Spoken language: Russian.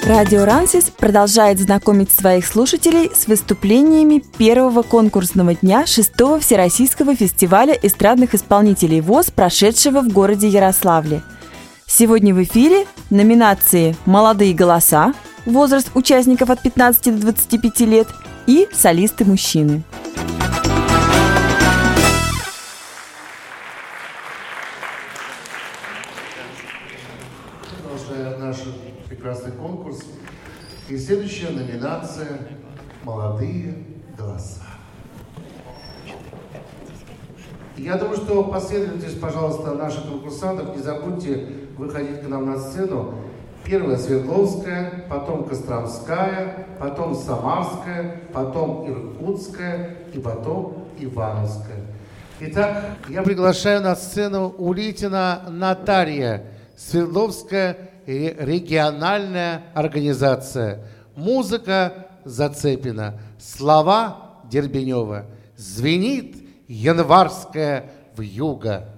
Радио Рансис продолжает знакомить своих слушателей с выступлениями первого конкурсного дня 6-го Всероссийского фестиваля эстрадных исполнителей ВОС, прошедшего в городе Ярославле. Сегодня в эфире номинации «Молодые голоса», возраст участников от 15 до 25 лет и солисты-мужчины. Продолжаем наш прекрасный конкурс. И следующая номинация «Молодые голоса». Я думаю, что последовательность, пожалуйста, наших конкурсантов, не забудьте выходить к нам на сцену. Первая Свердловская, потом Костромская, потом Самарская, потом Иркутская и потом Ивановская. Итак, я приглашаю на сцену Улитина Наталья, Свердловская региональная организация. Музыка Зацепина, слова Дербенева. Звенит январская вьюга.